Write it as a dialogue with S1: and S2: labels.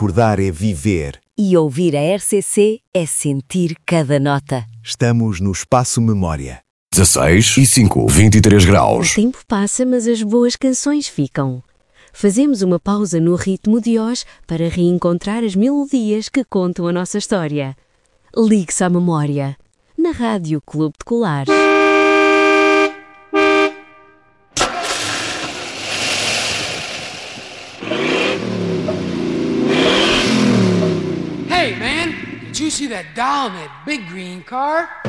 S1: Recordar é viver.
S2: E ouvir a RCC é sentir cada nota.
S1: Estamos no Espaço Memória.
S3: 16 e 5, 23 graus.
S4: O tempo passa, mas as boas canções ficam. Fazemos uma pausa no ritmo de hoje para reencontrar as melodias que contam a nossa história. Ligue-se à memória, na Rádio Clube de Colares.
S5: Hey man, did you see that doll in that big green car?